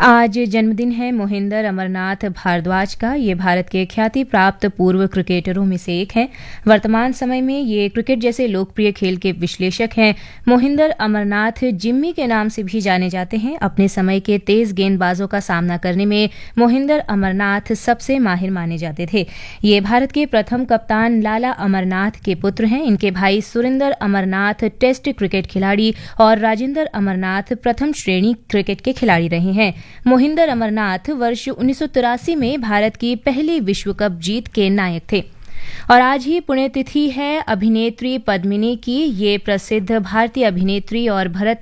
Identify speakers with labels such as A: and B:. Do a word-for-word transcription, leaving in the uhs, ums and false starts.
A: आज जन्मदिन है मोहिंदर अमरनाथ भारद्वाज का। ये भारत के ख्याति प्राप्त पूर्व क्रिकेटरों में से एक हैं। वर्तमान समय में ये क्रिकेट जैसे लोकप्रिय खेल के विश्लेषक हैं। मोहिंदर अमरनाथ जिम्मी के नाम से भी जाने जाते हैं। अपने समय के तेज गेंदबाजों का सामना करने में मोहिंदर अमरनाथ सबसे माहिर माने जाते थे। ये भारत के प्रथम कप्तान लाला अमरनाथ के पुत्र हैं। इनके भाई सुरिंदर अमरनाथ टेस्ट क्रिकेट खिलाड़ी और राजेंद्र अमरनाथ प्रथम श्रेणी क्रिकेट के खिलाड़ी रहे हैं। मोहिंदर अमरनाथ वर्ष उन्नीस सौ तिरासी में भारत की पहली विश्व कप जीत के नायक थे। और आज ही पुण्यतिथि है अभिनेत्री पद्मिनी की। ये प्रसिद्ध भारतीय अभिनेत्री और भरत